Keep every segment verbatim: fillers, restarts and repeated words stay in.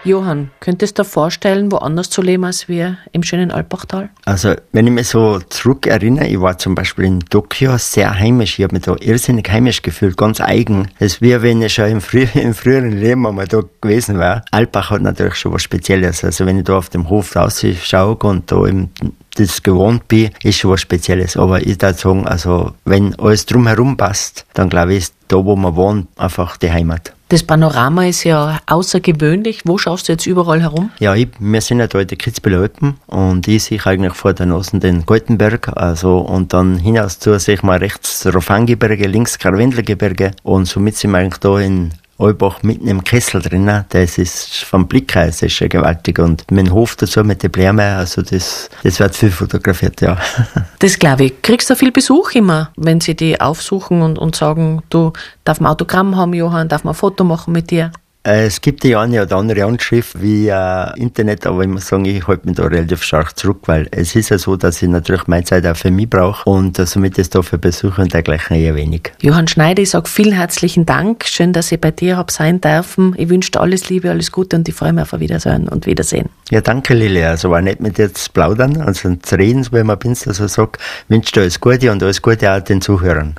Johann, könntest du dir vorstellen, woanders zu leben als wir im schönen Alpbachtal? Also, wenn ich mich so zurück erinnere, ich war zum Beispiel in Tokio sehr heimisch. Ich habe mich da irrsinnig heimisch gefühlt, ganz eigen. Es ist wie wenn ich schon im, frü- im früheren Leben einmal da gewesen wäre. Alpbach hat natürlich schon was Spezielles. Also, wenn ich da auf dem Hof rausschaue und da im das gewohnt bin, ist schon was Spezielles. Aber ich würde sagen, also, wenn alles drumherum passt, dann glaube ich, ist da, wo man wohnt, einfach die Heimat. Das Panorama ist ja außergewöhnlich. Wo schaust du jetzt überall herum? Ja, ich, wir sind ja da in den Kitzbüheler Alpen und ich sehe eigentlich vor der Nase den Galtenberg, also, und dann hinaus zu sehe ich mal rechts Rofangebirge, links Karwendelgebirge und somit sind wir eigentlich da in Albach mitten im Kessel drin. Das ist vom Blick her, das ist schon gewaltig. Und mit dem Hof dazu, mit den Blumen, also das, das wird viel fotografiert, ja. Das glaube ich. Kriegst du viel Besuch immer, wenn sie die aufsuchen und, und sagen, du, darf man Autogramm haben, Johann, darf man ein Foto machen mit dir? Es gibt die eine oder andere Anschrift wie äh, Internet, aber ich muss sagen, ich halte mich da relativ stark zurück, weil es ist ja so, dass ich natürlich meine Zeit auch für mich brauche und äh, somit ist da für Besucher und dergleichen eher wenig. Johann Schneider, ich sage vielen herzlichen Dank. Schön, dass ich bei dir habe sein dürfen. Ich wünsche dir alles Liebe, alles Gute und ich freue mich auf ein Wiedersehen und Wiedersehen. Ja, danke Lili. Also war nett mit dir zu plaudern, also zu reden, so wie man bin, also sagt, wünsche dir alles Gute und alles Gute auch den Zuhörern.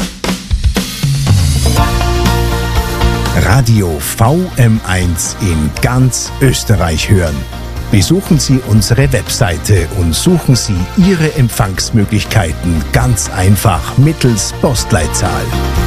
Radio V M eins in ganz Österreich hören. Besuchen Sie unsere Webseite und suchen Sie Ihre Empfangsmöglichkeiten ganz einfach mittels Postleitzahl.